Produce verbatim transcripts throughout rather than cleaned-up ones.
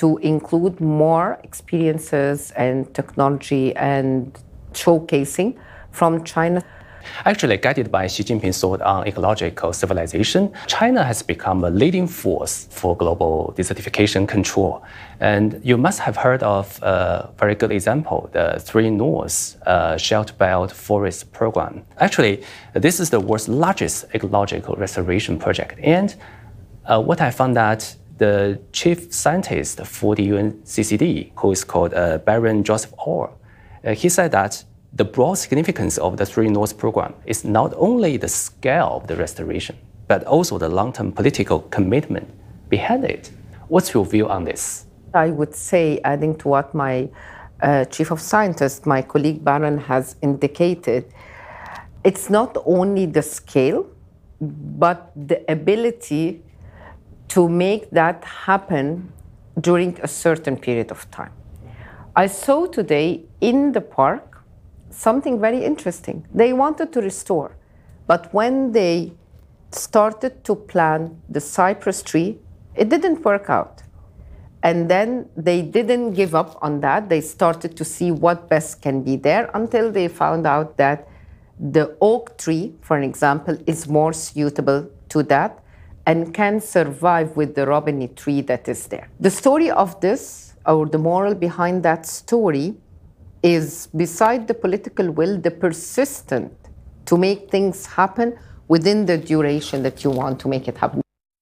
to include more experiences and technology and showcasing from China. Actually, guided by Xi Jinping's thought on ecological civilization, China has become a leading force for global desertification control. And you must have heard of a very good example, the Three Norths uh, Shelter Belt Forest Program. Actually, this is the world's largest ecological restoration project. And uh, what I found that the chief scientist for the U N C C D, who is called uh, Baron Joseph Orr, uh, he said that the broad significance of the Three Norths program is not only the scale of the restoration, but also the long-term political commitment behind it. What's your view on this? I would say, adding to what my uh, chief of scientists, my colleague Baron, has indicated, it's not only the scale, but the ability to make that happen during a certain period of time. I saw today in the park something very interesting. They wanted to restore, but when they started to plant the cypress tree, it didn't work out. And then they didn't give up on that. They started to see what best can be there until they found out that the oak tree, for an example, is more suitable to that and can survive with the robiny tree that is there. The story of this, or the moral behind that story, is beside the political will, the persistent to make things happen within the duration that you want to make it happen.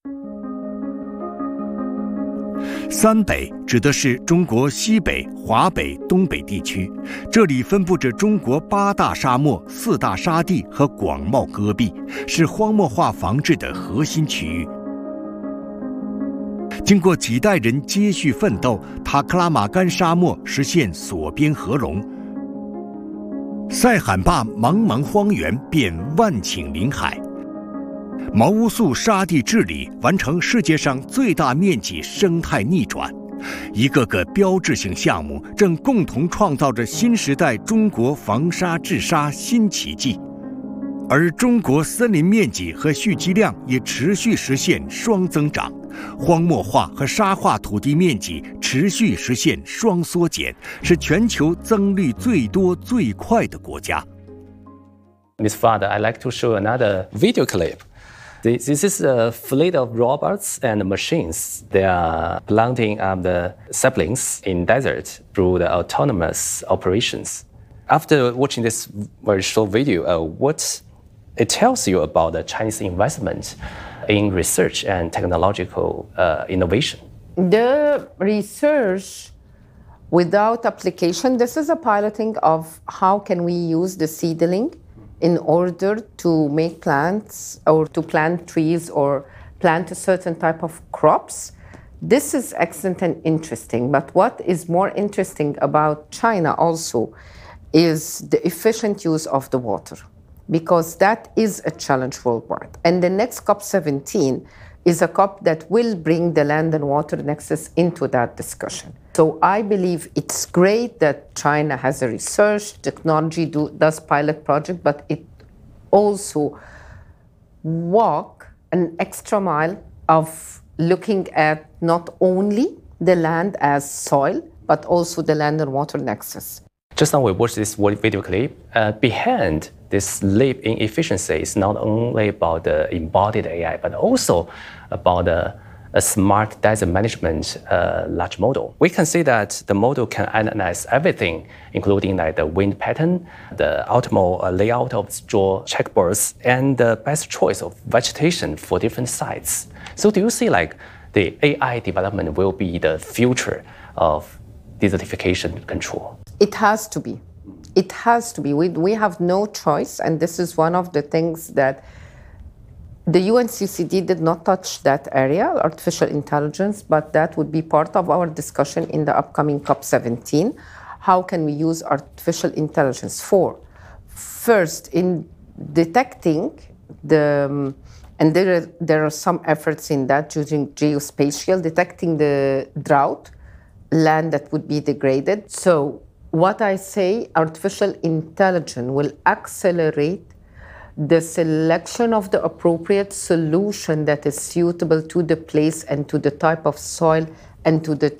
三北指的是中国西北、华北、东北地区，这里分布着中国八大沙漠、四大沙地和广袤戈壁，是荒漠化防治的核心区域。经过几代人接续奋斗，塔克拉玛干沙漠实现锁边合龙，塞罕坝茫茫荒原变万顷林海，毛乌素沙地治理完成世界上最大面积生态逆转，一个个标志性项目正共同创造着新时代中国防沙治沙新奇迹。而中国森林面积和蓄积量也持续实现双增长，荒漠化和沙化土地面积持续实现双缩减，是全球增绿最多最快的国家。 Miz Father, I'd like to show another video clip. This is a fleet of robots and machines. They are planting up the saplings in desert through the autonomous operations. After watching this very short video, uh, what it tells you about the Chinese investment in research and technological uh, innovation? The research without application, this is a piloting of how can we use the seedling in order to make plants or to plant trees or plant a certain type of crops. This is excellent and interesting. But what is more interesting about China also is the efficient use of the water, because that is a challenge worldwide. And the next COP seventeen is a COP that will bring the land and water nexus into that discussion. So I believe it's great that China has a research, technology, do, does pilot project, but it also walk an extra mile of looking at not only the land as soil, but also the land and water nexus. Just now we watched this video clip. Uh, behind this leap in efficiency is not only about the embodied A I, but also about the a smart desert management uh, large model. We can see that the model can analyze everything, including like the wind pattern, the optimal uh, layout of straw checkboards, and the best choice of vegetation for different sites. So do you see like the A I development will be the future of desertification control? It has to be. It has to be. We, we have no choice, and this is one of the things that the U N C C D did not touch that area, artificial intelligence, but that would be part of our discussion in the upcoming COP seventeen. How can we use artificial intelligence for? First, in detecting the, um, and there are, there are some efforts in that using geospatial, detecting the drought, land that would be degraded. So what I say, artificial intelligence will accelerate the selection of the appropriate solution that is suitable to the place and to the type of soil and to the